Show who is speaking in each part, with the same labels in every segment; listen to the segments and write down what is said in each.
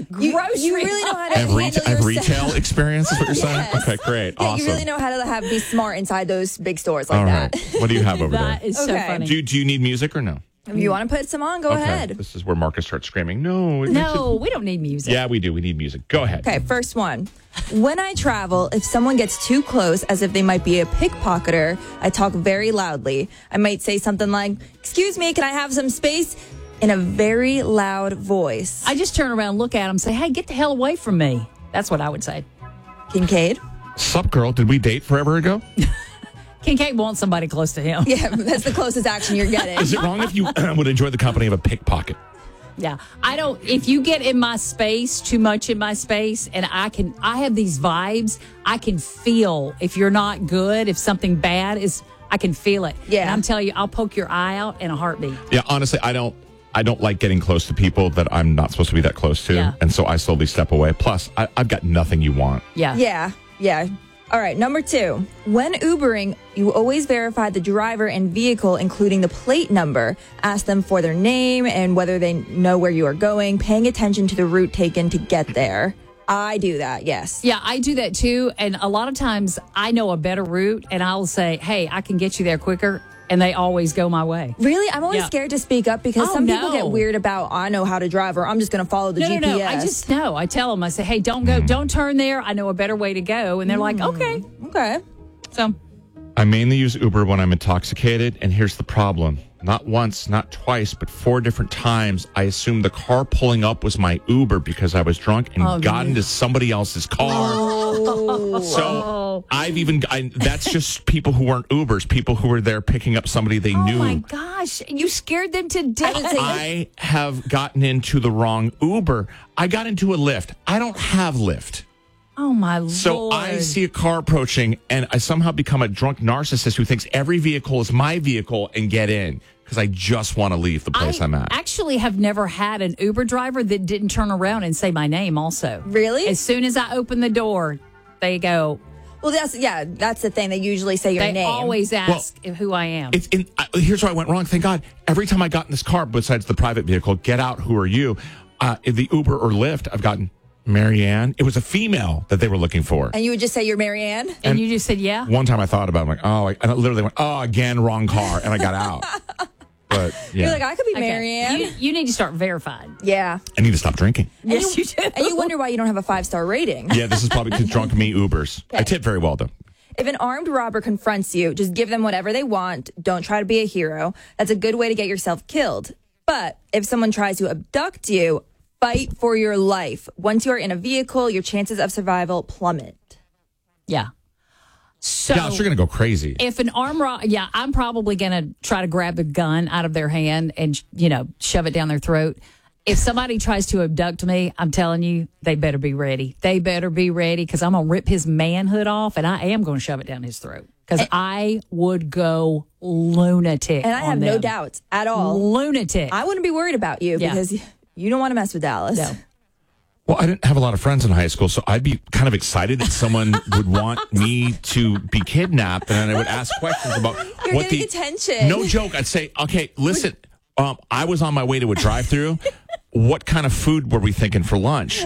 Speaker 1: grocery.
Speaker 2: You really know how to
Speaker 3: I have,
Speaker 2: handle
Speaker 3: I have
Speaker 2: yourself.
Speaker 3: retail experience is what you're saying?
Speaker 2: Yes.
Speaker 3: Okay, great.
Speaker 2: Yeah,
Speaker 3: Awesome.
Speaker 2: you really know how to be smart inside those big stores like
Speaker 3: All right.
Speaker 2: that.
Speaker 3: What do you have over there?
Speaker 1: That is so
Speaker 2: Okay.
Speaker 1: funny.
Speaker 3: Do you need music or no?
Speaker 2: If you want to put some on, go
Speaker 3: Okay.
Speaker 2: ahead.
Speaker 3: This is where Marcus starts screaming, no.
Speaker 1: No, we don't need music.
Speaker 3: Yeah, we do. We need music. Go ahead.
Speaker 2: Okay, first one. When I travel, if someone gets too close as if they might be a pickpocketer, I talk very loudly. I might say something like, "Excuse me, can I have some space?" in a very loud voice.
Speaker 1: I just turn around and look at him and say, hey, get the hell away from me. That's what I would say.
Speaker 2: Kincaid?
Speaker 3: Sup, girl? Did we date forever ago?
Speaker 1: Kincaid wants somebody close to him.
Speaker 2: Yeah, that's the closest action you're getting.
Speaker 3: Is it wrong if you would enjoy the company of a pickpocket?
Speaker 1: Yeah. I don't, if you get in my space, too much in my space, and I have these vibes, I can feel if you're not good, if something bad is, I can feel it.
Speaker 2: Yeah.
Speaker 1: And I'm telling you, I'll poke your eye out in a heartbeat.
Speaker 3: Yeah, honestly, I don't like getting close to people that I'm not supposed to be that close to.
Speaker 1: Yeah.
Speaker 3: And so I slowly step away. Plus, I've got nothing you want.
Speaker 1: Yeah.
Speaker 2: Yeah. All right, number 2. When Ubering, you always verify the driver and vehicle, including the plate number. Ask them for their name and whether they know where you are going, paying attention to the route taken to get there. I do that, yes.
Speaker 1: Yeah, I do that too. And a lot of times I know a better route and I'll say, hey, I can get you there quicker. And they always go my way.
Speaker 2: Really? I'm always
Speaker 1: Yeah.
Speaker 2: scared to speak up because
Speaker 1: Oh,
Speaker 2: some people
Speaker 1: no.
Speaker 2: get weird about, I know how to drive, or I'm just going to follow the GPS.
Speaker 1: No. I just know. I tell them, I say, hey, don't go, don't turn there. I know a better way to go. And they're like, okay.
Speaker 2: Okay.
Speaker 1: So,
Speaker 3: I mainly use Uber when I'm intoxicated, and here's the problem. Not once, not twice, but 4 different times, I assumed the car pulling up was my Uber because I was drunk and got into somebody else's car. So that's just people who weren't Ubers, people who were there picking up somebody they
Speaker 1: oh
Speaker 3: knew.
Speaker 1: my gosh, you scared them to death.
Speaker 3: I have gotten into the wrong Uber. I got into a Lyft. I don't have Lyft.
Speaker 1: Oh my Lord.
Speaker 3: So I see a car approaching and I somehow become a drunk narcissist who thinks every vehicle is my vehicle and get in because I just want to leave the place I'm at.
Speaker 1: I actually have never had an Uber driver that didn't turn around and say my name also.
Speaker 2: Really?
Speaker 1: As soon as I open the door, they go,
Speaker 2: Well, that's the thing. They usually say your
Speaker 1: they
Speaker 2: name.
Speaker 1: always ask who I am.
Speaker 3: Here's where I went wrong. Thank God. Every time I got in this car, besides the private vehicle, get out, who are you? In the Uber or Lyft, I've gotten Marianne. It was a female that they were looking for.
Speaker 2: And you would just say you're Marianne?
Speaker 1: And you just said, yeah?
Speaker 3: One time I thought about it, I'm like, and I literally went, again, wrong car. And I got out. But yeah,
Speaker 2: You're like, I could be
Speaker 1: Okay.
Speaker 2: Marianne.
Speaker 1: You need to start verifying.
Speaker 2: Yeah.
Speaker 3: I need to stop drinking.
Speaker 1: Yes, you do.
Speaker 2: And you wonder why you don't have a 5-star rating.
Speaker 3: Yeah, this is probably because drunk me Ubers. I tip very well, though.
Speaker 2: If an armed robber confronts you, just give them whatever they want. Don't try to be a hero. That's a good way to get yourself killed. But if someone tries to abduct you, fight for your life. Once you are in a vehicle, your chances of survival plummet.
Speaker 1: Yeah. So
Speaker 3: Yeah, you're going to go crazy.
Speaker 1: if an I'm probably going to try to grab the gun out of their hand and, shove it down their throat. If somebody tries to abduct me, I'm telling you, they better be ready. They better be ready because I'm going to rip his manhood off and I am going to shove it down his throat because I would go lunatic.
Speaker 2: And I have
Speaker 1: on
Speaker 2: no
Speaker 1: them.
Speaker 2: doubts at all.
Speaker 1: Lunatic.
Speaker 2: I wouldn't be worried about you
Speaker 1: Yeah.
Speaker 2: because you don't want to mess with Dallas.
Speaker 1: No.
Speaker 3: Well, I didn't have a lot of friends in high school, so I'd be kind of excited that someone would want me to be kidnapped, and then I would ask questions about
Speaker 2: You're
Speaker 3: what
Speaker 2: getting attention.
Speaker 3: No joke. I'd say, okay, listen, I was on my way to a drive-through. What kind of food were we thinking for lunch?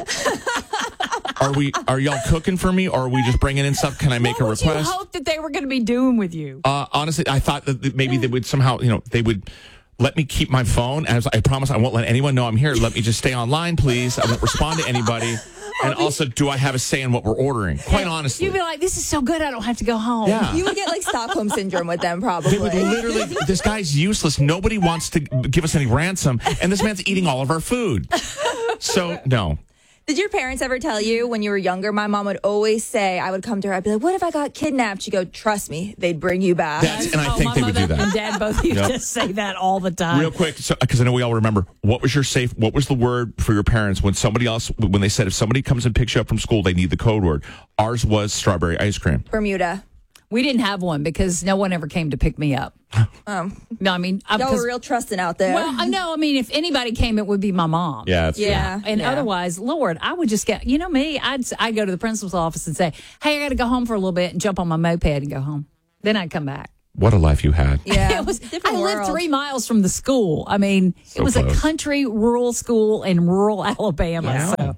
Speaker 3: Are y'all cooking for me, or are we just bringing in stuff? Can I make a
Speaker 1: What would
Speaker 3: request?
Speaker 1: you hope that they were going to be doing with you?
Speaker 3: Honestly, I thought that maybe they would somehow, they would let me keep my phone. As I promise, I won't let anyone know I'm here. Let me just stay online, please. I won't respond to anybody. And also, do I have a say in what we're ordering? Quite honestly.
Speaker 1: You'd be like, this is so good, I don't have to go home.
Speaker 3: Yeah.
Speaker 2: You would get like Stockholm syndrome with them probably.
Speaker 3: They would literally, this guy's useless. Nobody wants to give us any ransom. And this man's eating all of our food. So, no.
Speaker 2: Did your parents ever tell you when you were younger? My mom would always say, I would come to her, I'd be like, what if I got kidnapped? She'd go, trust me, they'd bring you back.
Speaker 3: And I think
Speaker 1: my
Speaker 3: they would do
Speaker 1: mother
Speaker 3: that.
Speaker 1: and dad both used to say that all the time.
Speaker 3: Real quick, because I know we all remember, what was the word for your parents when they said if somebody comes and picks you up from school, they need the code word? Ours was strawberry ice cream.
Speaker 2: Bermuda.
Speaker 1: We didn't have one because no one ever came to pick me up. No, I mean,
Speaker 2: Y'all were real trusting out there.
Speaker 1: well, I know. I mean, if anybody came, it would be my mom.
Speaker 3: Yeah, that's
Speaker 2: Yeah.
Speaker 1: And otherwise, Lord, I would just get, me, I'd go to the principal's office and say, hey, I got to go home for a little bit and jump on my moped and go home. Then I'd come back.
Speaker 3: What a life you had.
Speaker 2: yeah.
Speaker 1: I lived 3 miles from the school. I mean,
Speaker 3: So
Speaker 1: it was
Speaker 3: close.
Speaker 1: a country rural school in rural Alabama.
Speaker 2: Yeah.
Speaker 1: So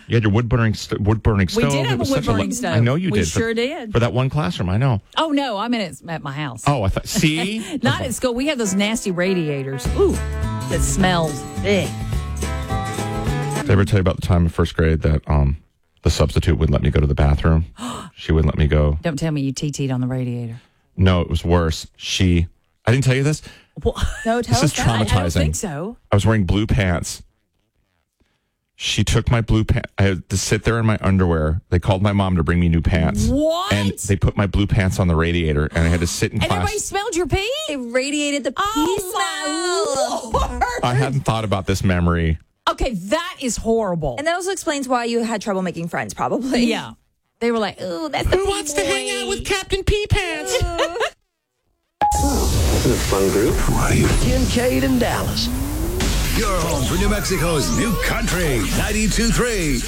Speaker 3: You had your wood burning stove.
Speaker 1: We did have
Speaker 3: It was
Speaker 1: a wood
Speaker 3: such
Speaker 1: burning stove.
Speaker 3: I know you
Speaker 1: We
Speaker 3: did.
Speaker 1: sure did.
Speaker 3: For that one classroom, I know.
Speaker 1: Oh, no, I mean it's at my house.
Speaker 3: Oh, I thought, see?
Speaker 1: Not at school. We have those nasty radiators. Ooh, that smells. Ugh.
Speaker 3: Did I ever tell you about the time in first grade that the substitute wouldn't let me go to the bathroom? She wouldn't let me go.
Speaker 1: Don't tell me you TT'd on the radiator.
Speaker 3: No, it was worse. I didn't tell you this?
Speaker 1: Well,
Speaker 2: No, tell
Speaker 3: This is
Speaker 2: us that.
Speaker 3: traumatizing.
Speaker 1: I don't think so.
Speaker 3: I was wearing blue pants. She took my blue pants. I had to sit there in my underwear. They called my mom to bring me new pants.
Speaker 1: What?
Speaker 3: And they put my blue pants on the radiator, and I had to sit in
Speaker 1: And
Speaker 3: class.
Speaker 1: everybody smelled your pee?
Speaker 2: It radiated the pee
Speaker 1: Oh,
Speaker 2: smell.
Speaker 1: my Lord.
Speaker 3: I hadn't thought about this memory.
Speaker 1: Okay, that is horrible.
Speaker 2: And that also explains why you had trouble making friends, probably.
Speaker 1: Yeah. They were like, ooh, that's the
Speaker 3: Who wants to hang out with Captain Pee Pants?
Speaker 4: This is a fun group.
Speaker 5: Who are you? Kincaid and Dallas.
Speaker 6: You're home for New Mexico's new country, 92.3.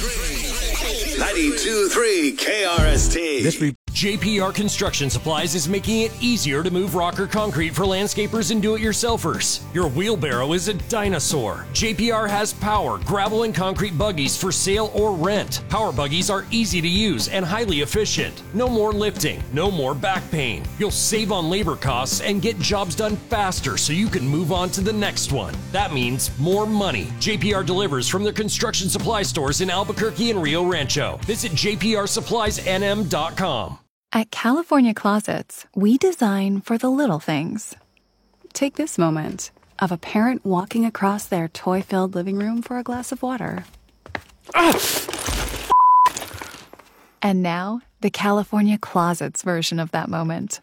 Speaker 6: 92.3 KRST.
Speaker 7: JPR Construction Supplies is making it easier to move rock or concrete for landscapers and do-it-yourselfers. Your wheelbarrow is a dinosaur. JPR has power, gravel, and concrete buggies for sale or rent. Power buggies are easy to use and highly efficient. No more lifting, no more back pain. You'll save on labor costs and get jobs done faster so you can move on to the next one. That means more money. JPR delivers from their construction supply stores in Albuquerque and Rio Rancho. Visit jprsuppliesnm.com.
Speaker 8: At California Closets, we design for the little things. Take this moment of a parent walking across their toy-filled living room for a glass of water. And now, the California Closets version of that moment.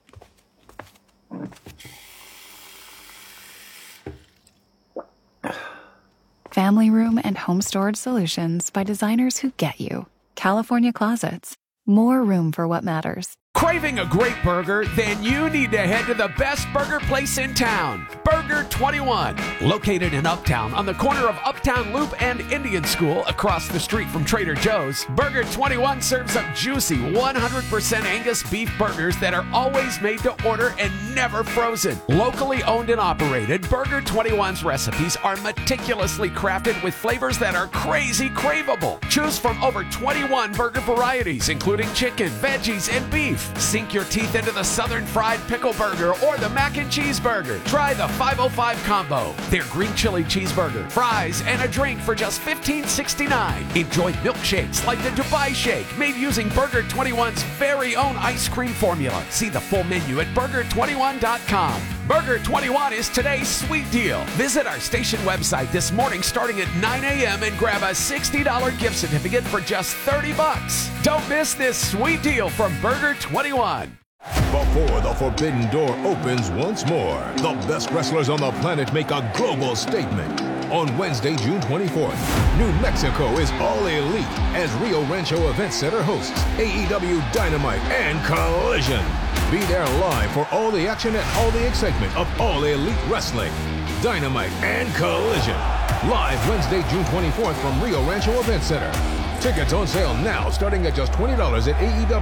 Speaker 8: Family room and home storage solutions by designers who get you. California Closets. More room for what matters.
Speaker 9: Craving a great burger? Then you need to head to the best burger place in town, Burger 21. Located in Uptown on the corner of Uptown Loop and Indian School across the street from Trader Joe's, Burger 21 serves up juicy 100% Angus beef burgers that are always made to order and never frozen. Locally owned and operated, Burger 21's recipes are meticulously crafted with flavors that are crazy craveable. Choose from over 21 burger varieties, including chicken, veggies, and beef. Sink your teeth into the Southern Fried Pickle Burger or the Mac and Cheese Burger. Try the 505 Combo. Their green chili cheeseburger, fries, and a drink for just $15.69. Enjoy milkshakes like the Dubai Shake, made using Burger 21's very own ice cream formula. See the full menu at burger21.com. Burger 21 is today's sweet deal. Visit our station website this morning starting at 9 a.m. and grab a $60 gift certificate for just $30. Don't miss this sweet deal from Burger 21.
Speaker 6: Before the Forbidden Door opens once more, the best wrestlers on the planet make a global statement. On Wednesday, June 24th, New Mexico is all elite as Rio Rancho Event Center hosts AEW Dynamite and Collision. Be there live for all the action and all the excitement of All Elite Wrestling. Dynamite and Collision. Live Wednesday, June 24th from Rio Rancho Event Center. Tickets on sale now starting at just $20 at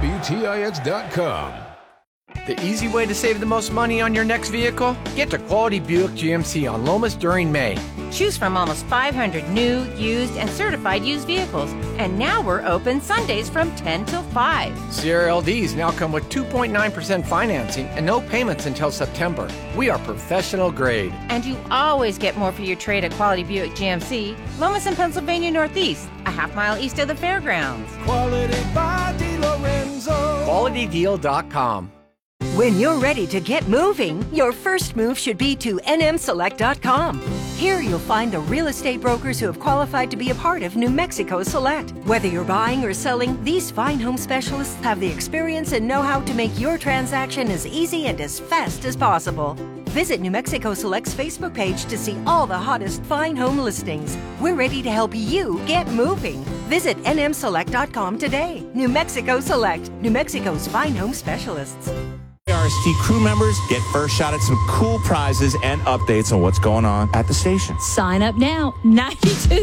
Speaker 6: AEWTIX.com.
Speaker 10: The easy way to save the most money on your next vehicle? Get to Quality Buick GMC on Lomas during May.
Speaker 11: Choose from almost 500 new, used, and certified used vehicles. And now we're open Sundays from 10 till 5.
Speaker 10: CRLDs now come with 2.9% financing and no payments until September. We are professional grade.
Speaker 11: And you always get more for your trade at Quality Buick GMC, Lomas and Pennsylvania Northeast, a half-mile east of the fairgrounds.
Speaker 5: Quality by DeLorenzo.
Speaker 10: QualityDeal.com.
Speaker 12: When you're ready to get moving, your first move should be to nmselect.com. Here you'll find the real estate brokers who have qualified to be a part of New Mexico Select. Whether you're buying or selling, these fine home specialists have the experience and know-how to make your transaction as easy and as fast as possible. Visit New Mexico Select's Facebook page to see all the hottest fine home listings. We're ready to help you get moving. Visit nmselect.com today. New Mexico Select, New Mexico's fine home specialists.
Speaker 13: KRST crew members get first shot at some cool prizes and updates on what's going on at the station.
Speaker 1: Sign up now. 92